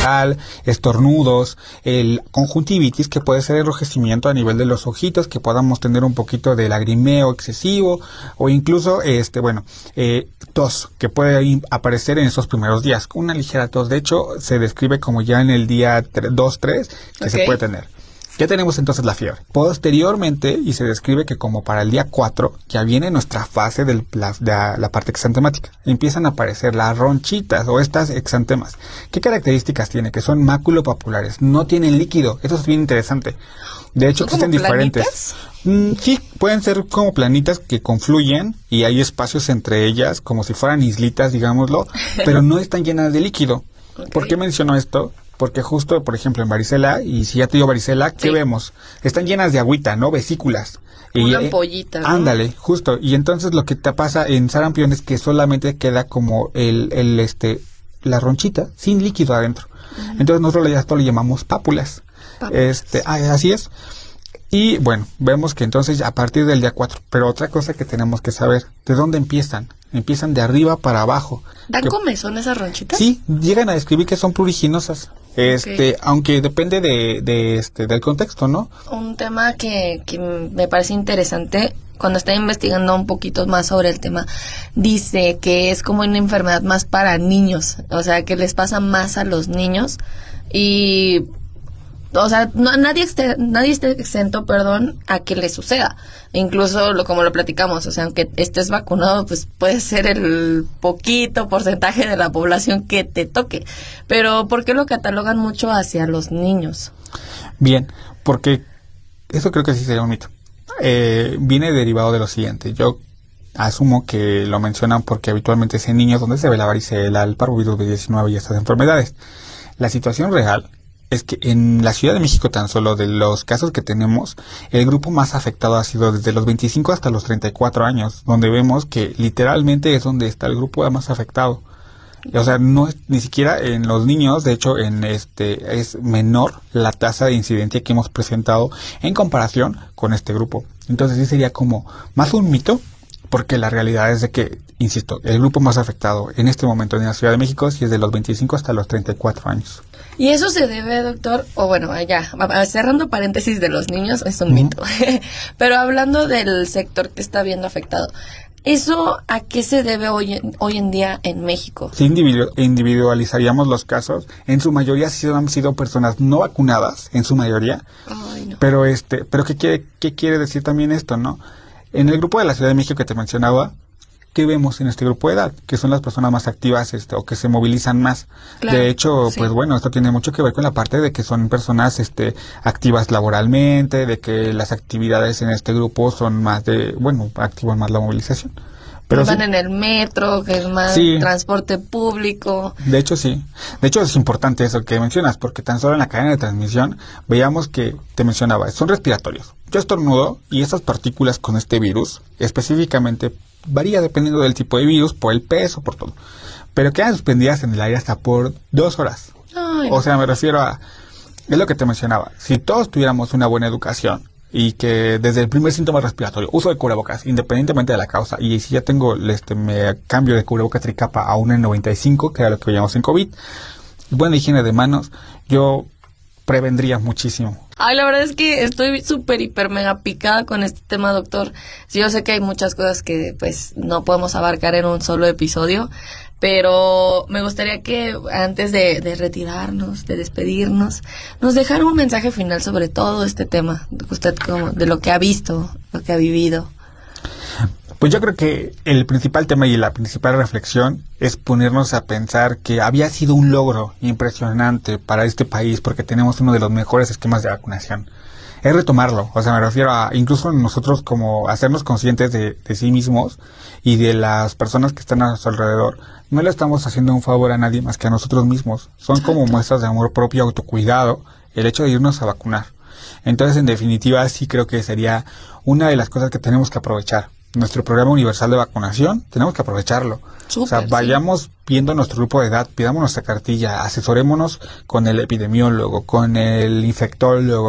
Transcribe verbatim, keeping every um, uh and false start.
nasal, estornudos, el conjuntivitis, que puede ser enrojecimiento a nivel de los ojitos, que podamos tener un poquito de lagrimeo excesivo, o incluso, este, bueno, eh, tos, que puede aparecer en esos primeros días. Una ligera tos, de hecho, se describe como ya en el día dos tres que okay. se puede tener. Ya tenemos entonces la fiebre. Posteriormente, y se describe que como para el día cuatro, ya viene nuestra fase de la, de la parte exantemática. Empiezan a aparecer las ronchitas o estas exantemas. ¿Qué características tiene? Que son maculopapulares, no tienen líquido. Eso es bien interesante. De hecho, existen diferentes. Mm, sí, pueden ser como planitas que confluyen y hay espacios entre ellas, como si fueran islitas, digámoslo, pero no están llenas de líquido. Okay. ¿Por qué menciono esto? Porque justo, por ejemplo, en varicela, y si ya te dio varicela, ¿qué sí. vemos? Están llenas de agüita, ¿no? Vesículas. Una y, ampollita, ¿no? Ándale, justo. Y entonces lo que te pasa en sarampión es que solamente queda como el, el este, la ronchita, sin líquido adentro. Uh-huh. Entonces nosotros esto le llamamos pápulas. Pápulas. Este, ah, así es. Y bueno, vemos que entonces a partir del día cuatro, pero otra cosa que tenemos que saber, ¿de dónde empiezan? Empiezan de arriba para abajo. ¿Dan que, comezón esas ronchitas? Sí, llegan a describir que son pruriginosas. Este, okay. Aunque depende de, de este, del contexto, ¿no? Un tema que, que me parece interesante, cuando estaba investigando un poquito más sobre el tema, dice que es como una enfermedad más para niños, o sea, que les pasa más a los niños y... O sea, no, nadie, esté, nadie esté exento, perdón, a que le suceda. Incluso, lo, como lo platicamos, o sea, aunque estés vacunado, pues puede ser el poquito porcentaje de la población que te toque. Pero, ¿por qué lo catalogan mucho hacia los niños? Bien, porque eso creo que sí sería un mito. Eh, viene derivado de lo siguiente. Yo asumo que lo mencionan porque habitualmente es en niños donde se ve la varicela, el parvovirus B diecinueve y estas enfermedades. La situación real es que en la Ciudad de México, tan solo de los casos que tenemos, el grupo más afectado ha sido desde los veinticinco hasta los treinta y cuatro años, donde vemos que literalmente es donde está el grupo más afectado. O sea, no es ni siquiera en los niños, de hecho, en este es menor la tasa de incidencia que hemos presentado en comparación con este grupo. Entonces sí sería como más un mito, porque la realidad es de que, insisto, el grupo más afectado en este momento en la Ciudad de México sí es de los veinticinco hasta los treinta y cuatro años. Y eso se debe, doctor, o bueno, ya, cerrando paréntesis de los niños, es un uh-huh. mito, pero hablando del sector que está viendo afectado, ¿eso a qué se debe hoy en, hoy en día en México? Si individu- individualizaríamos los casos, en su mayoría sí han sido personas no vacunadas, en su mayoría, Ay, no. pero este, pero ¿qué quiere, qué quiere decir también esto, no? En el grupo de la Ciudad de México que te mencionaba, ¿qué vemos en este grupo de edad? Que son las personas más activas este, o que se movilizan más. Claro, de hecho, sí. pues bueno, esto tiene mucho que ver con la parte de que son personas este, activas laboralmente, de que las actividades en este grupo son más de, bueno, activan más la movilización. Pero van sí. en el metro, que es más sí. transporte público. De hecho, sí. De hecho, es importante eso que mencionas, porque tan solo en la cadena de transmisión veíamos que, te mencionaba, son respiratorios. Yo estornudo y esas partículas con este virus, específicamente, varía dependiendo del tipo de virus, por el peso, por todo. Pero quedan suspendidas en el aire hasta por dos horas. Ay, o sea, me refiero a... Es lo que te mencionaba. Si todos tuviéramos una buena educación y que desde el primer síntoma respiratorio, uso de cubrebocas, independientemente de la causa, y si ya tengo, este, me cambio de cubrebocas tricapa a un N noventa y cinco, que era lo que veíamos en COVID, buena higiene de manos, yo prevendría muchísimo. Ay, la verdad es que estoy súper, hiper, mega picada con este tema, doctor. Sí, yo sé que hay muchas cosas que, pues, no podemos abarcar en un solo episodio, pero me gustaría que antes de, de retirarnos, de despedirnos, nos dejara un mensaje final sobre todo este tema, usted como, de lo que ha visto, lo que ha vivido. Pues yo creo que el principal tema y la principal reflexión es ponernos a pensar que había sido un logro impresionante para este país porque tenemos uno de los mejores esquemas de vacunación. Es retomarlo, o sea, me refiero a incluso nosotros como hacernos conscientes de, de sí mismos y de las personas que están a nuestro alrededor. No le estamos haciendo un favor a nadie más que a nosotros mismos. Son como muestras de amor propio, autocuidado, el hecho de irnos a vacunar. Entonces, en definitiva, sí creo que sería una de las cosas que tenemos que aprovechar. Nuestro programa universal de vacunación, tenemos que aprovecharlo. Súper, o sea, vayamos sí. viendo nuestro grupo de edad, pidamos nuestra cartilla, asesorémonos con el epidemiólogo, con el infectólogo,